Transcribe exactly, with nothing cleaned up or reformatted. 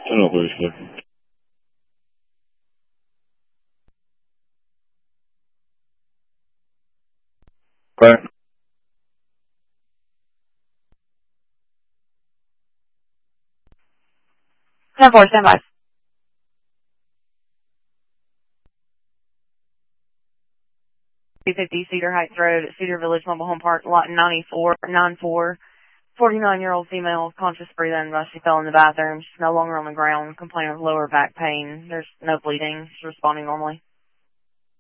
ten oh, please. Okay. ten four, stand by. two fifty Cedar Heights Road, Cedar Village Mobile Home Park, lot ninety-four ninety-four. forty-nine-year-old female, conscious breathing, uh, she fell in the bathroom. She's no longer on the ground, complaining of lower back pain. There's no bleeding. She's responding normally.